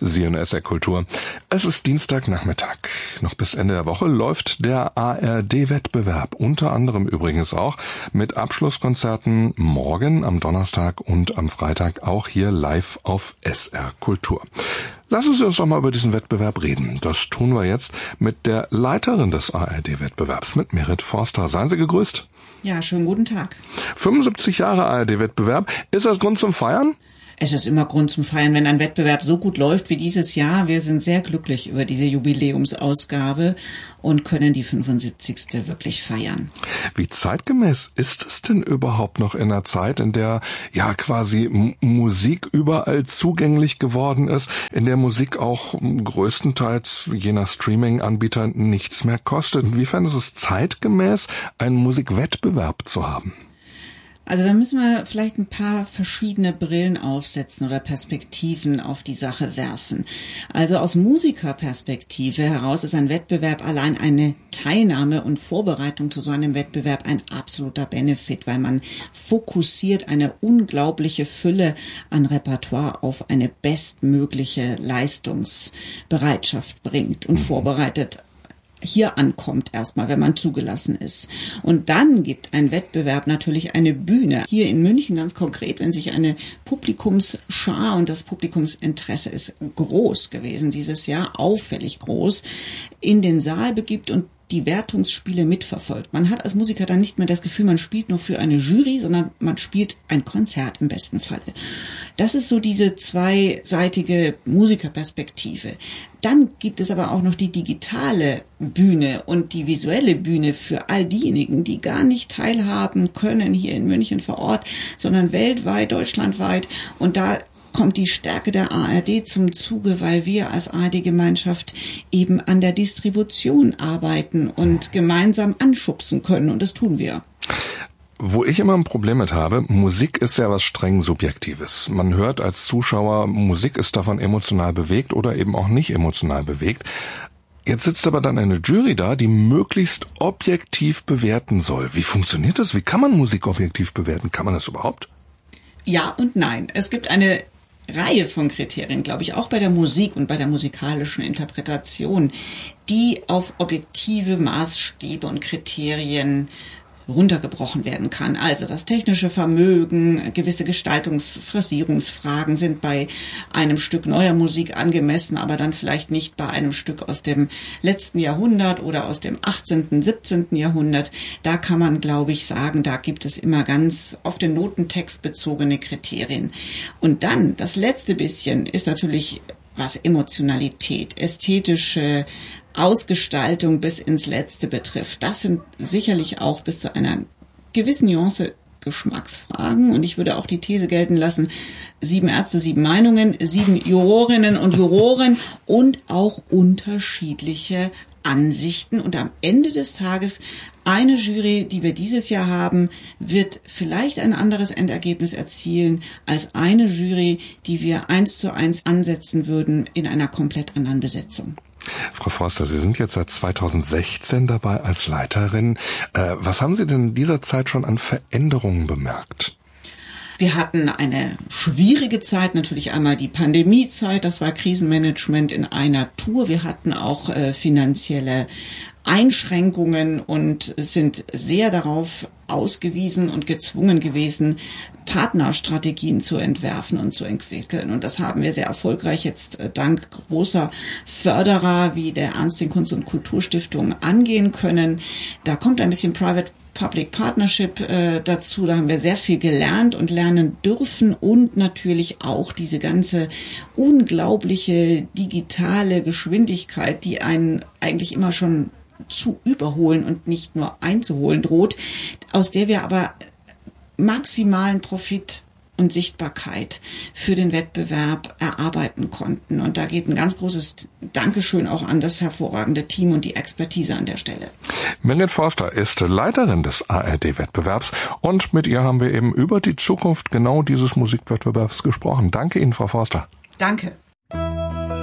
Sie und SR Kultur. Es ist Dienstagnachmittag. Noch bis Ende der Woche läuft der ARD-Wettbewerb. Unter anderem übrigens auch mit Abschlusskonzerten morgen am Donnerstag und am Freitag auch hier live auf SR Kultur. Lassen Sie uns doch mal über diesen Wettbewerb reden. Das tun wir jetzt mit der Leiterin des ARD-Wettbewerbs, mit Merit Forster. Seien Sie gegrüßt. Ja, schönen guten Tag. 75 Jahre ARD-Wettbewerb. Ist das Grund zum Feiern? Es ist immer Grund zum Feiern, wenn ein Wettbewerb so gut läuft wie dieses Jahr. Wir sind sehr glücklich über diese Jubiläumsausgabe und können die 75. wirklich feiern. Wie zeitgemäß ist es denn überhaupt noch in einer Zeit, in der ja quasi Musik überall zugänglich geworden ist, in der Musik auch größtenteils je nach Streaming-Anbieter nichts mehr kostet? Inwiefern ist es zeitgemäß, einen Musikwettbewerb zu haben? Also da müssen wir vielleicht ein paar verschiedene Brillen aufsetzen oder Perspektiven auf die Sache werfen. Also aus Musikerperspektive heraus ist ein Wettbewerb allein eine Teilnahme und Vorbereitung zu so einem Wettbewerb ein absoluter Benefit, weil man fokussiert eine unglaubliche Fülle an Repertoire auf eine bestmögliche Leistungsbereitschaft bringt und vorbereitet hier ankommt erstmal, wenn man zugelassen ist. Und dann gibt ein Wettbewerb natürlich eine Bühne. Hier in München ganz konkret, wenn sich eine Publikumsschar, und das Publikumsinteresse ist groß gewesen dieses Jahr, auffällig groß, in den Saal begibt und die Wertungsspiele mitverfolgt. Man hat als Musiker dann nicht mehr das Gefühl, man spielt nur für eine Jury, sondern man spielt ein Konzert im besten Falle. Das ist so diese zweiseitige Musikerperspektive. Dann gibt es aber auch noch die digitale Bühne und die visuelle Bühne für all diejenigen, die gar nicht teilhaben können hier in München vor Ort, sondern weltweit, deutschlandweit. Und da kommt die Stärke der ARD zum Zuge, weil wir als ARD-Gemeinschaft eben an der Distribution arbeiten und gemeinsam anschubsen können. Und das tun wir. Wo ich immer ein Problem mit habe, Musik ist ja was streng Subjektives. Man hört als Zuschauer, Musik ist davon emotional bewegt oder eben auch nicht emotional bewegt. Jetzt sitzt aber dann eine Jury da, die möglichst objektiv bewerten soll. Wie funktioniert das? Wie kann man Musik objektiv bewerten? Kann man das überhaupt? Ja und nein. Es gibt eine Reihe von Kriterien, glaube ich, auch bei der Musik und bei der musikalischen Interpretation, die auf objektive Maßstäbe und Kriterien runtergebrochen werden kann. Also das technische Vermögen, gewisse Phrasierungsfragen sind bei einem Stück neuer Musik angemessen, aber dann vielleicht nicht bei einem Stück aus dem letzten Jahrhundert oder aus dem 18., 17. Jahrhundert. Da kann man, glaube ich, sagen, da gibt es immer ganz auf den Notentext bezogene Kriterien. Und dann, das letzte bisschen ist natürlich, was Emotionalität, ästhetische Ausgestaltung bis ins Letzte betrifft. Das sind sicherlich auch bis zu einer gewissen Nuance Geschmacksfragen. Und ich würde auch die These gelten lassen, 7 Ärzte, 7 Meinungen, 7 Jurorinnen und Juroren und auch unterschiedliche Ansichten. Und am Ende des Tages eine Jury, die wir dieses Jahr haben, wird vielleicht ein anderes Endergebnis erzielen als eine Jury, die wir 1:1 ansetzen würden in einer komplett anderen Besetzung. Frau Forster, Sie sind jetzt seit 2016 dabei als Leiterin. Was haben Sie denn in dieser Zeit schon an Veränderungen bemerkt? Wir hatten eine schwierige Zeit, natürlich einmal die Pandemiezeit, das war Krisenmanagement in einer Tour. Wir hatten auch finanzielle Einschränkungen und sind sehr darauf ausgewiesen und gezwungen gewesen, Partnerstrategien zu entwerfen und zu entwickeln. Und das haben wir sehr erfolgreich jetzt dank großer Förderer wie der Ernst Kunst- und Kulturstiftung angehen können. Da kommt ein bisschen Private-Public Partnership dazu. Da haben wir sehr viel gelernt und lernen dürfen und natürlich auch diese ganze unglaubliche digitale Geschwindigkeit, die einen eigentlich immer schon zu überholen und nicht nur einzuholen droht, aus der wir aber maximalen Profit und Sichtbarkeit für den Wettbewerb erarbeiten konnten. Und da geht ein ganz großes Dankeschön auch an das hervorragende Team und die Expertise an der Stelle. Merit Forster ist Leiterin des ARD-Wettbewerbs und mit ihr haben wir eben über die Zukunft genau dieses Musikwettbewerbs gesprochen. Danke Ihnen, Frau Forster. Danke.